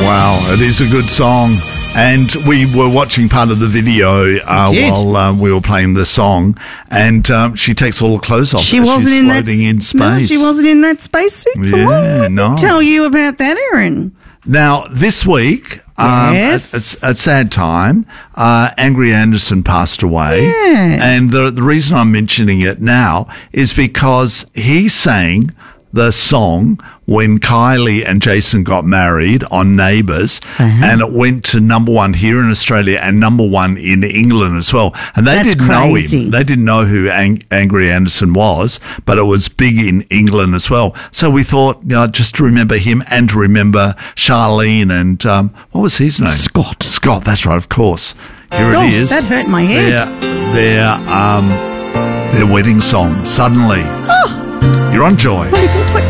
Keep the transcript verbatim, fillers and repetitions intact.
Wow, it is a good song. And we were watching part of the video uh, while um, we were playing the song, and um, she takes all her clothes off. She as wasn't she's in that floating in space. No, she wasn't in that spacesuit for Yeah, long. Let no. me tell you about that, Erin. Now, this week, um, Yes. it's a sad time. Uh, Angry Anderson passed away. Yeah. And the, the reason I'm mentioning it now is because he sang the song when Kylie and Jason got married on Neighbours, Uh-huh. and it went to number one here in Australia and number one in England as well. And they That's didn't know crazy. him. They didn't know who Ang- Angry Anderson was, but it was big in England as well. So we thought, you know, just to remember him and to remember Charlene and, um, what was his name? Scott. Scott, that's right, of course. Here Oh, it is. that hurt my head. Their, their, um, their wedding song, Suddenly. You're on Joy. twenty-four, twenty